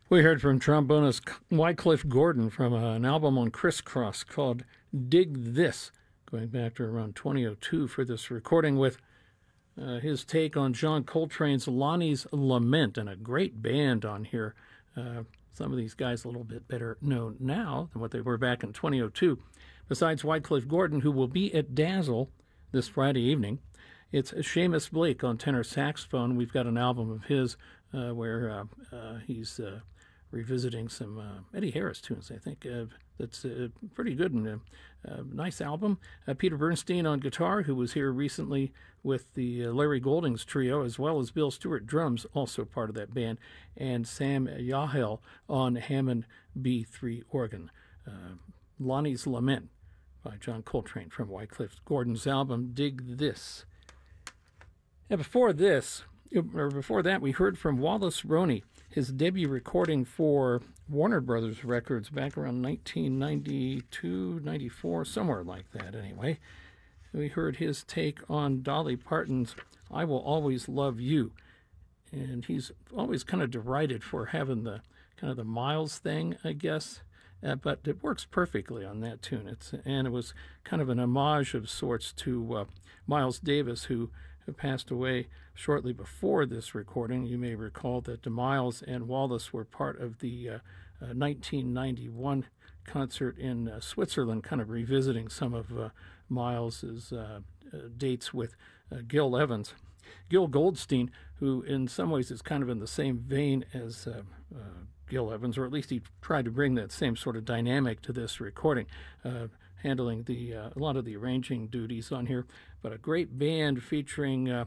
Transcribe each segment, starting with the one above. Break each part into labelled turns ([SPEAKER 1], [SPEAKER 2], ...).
[SPEAKER 1] We heard from trombonist Wycliffe Gordon from an album on Crisscross called Dig This, going back to around 2002 for this recording with his take on John Coltrane's Lonnie's Lament, and a great band on here. Some of these guys a little bit better known now than what they were back in 2002. Besides Wycliffe Gordon, who will be at Dazzle this Friday evening, it's Seamus Blake on tenor saxophone. We've got an album of his where he's revisiting some Eddie Harris tunes, I think. That's pretty good and nice album. Peter Bernstein on guitar, who was here recently with the Larry Goldings trio, as well as Bill Stewart drums, also part of that band, and Sam Yahel on Hammond B3 organ. Lonnie's Lament by John Coltrane from Wycliffe Gordon's album Dig This. And before that, we heard from Wallace Roney, his debut recording for Warner Brothers Records back around 1992, 94, somewhere like that anyway. We heard his take on Dolly Parton's I Will Always Love You. And he's always kind of derided for having the kind of the Miles thing, I guess. But it works perfectly on that tune. And it was kind of an homage of sorts to Miles Davis, who passed away shortly before this recording. You may recall that Miles and Wallace were part of the 1991 concert in Switzerland, kind of revisiting some of Miles's dates with Gil Evans. Gil Goldstein, who in some ways is kind of in the same vein as Gil Evans, or at least he tried to bring that same sort of dynamic to this recording, handling a lot of the arranging duties on here. But a great band featuring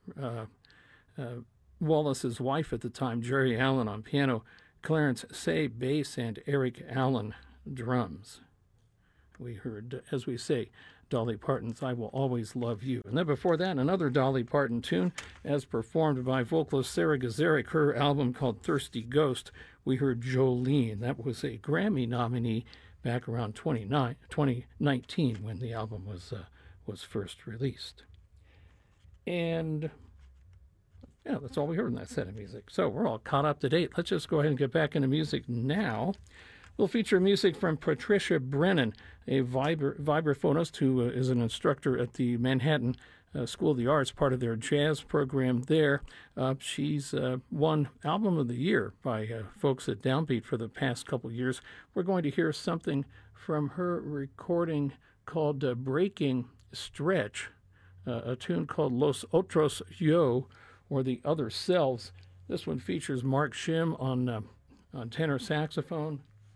[SPEAKER 1] Wallace's wife at the time, Jerry Allen, on piano, Clarence Say bass, and Eric Allen drums. We heard, as we say, Dolly Parton's I Will Always Love You. And then before that, another Dolly Parton tune, as performed by vocalist Sarah Gazaric, her album called Thirsty Ghost. We heard Jolene. That was a Grammy nominee back around 2019 when the album was first released. And yeah, that's all we heard in that set of music. So we're all caught up to date. Let's just go ahead and get back into music now. We'll feature music from Patricia Brennan, a vibraphonist who is an instructor at the Manhattan School of the Arts, part of their jazz program there. She's won Album of the Year by folks at Downbeat for the past couple years. We're going to hear something from her recording called Breaking Stretch, a tune called Los Otros Yo, or The Other Selves. This one features Mark Shim on tenor saxophone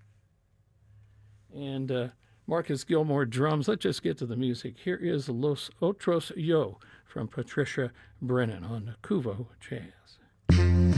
[SPEAKER 1] and Marcus Gilmore drums. Let's just get to the music. Here is Los Otros Yo from Patricia Brennan on Kuvo Jazz.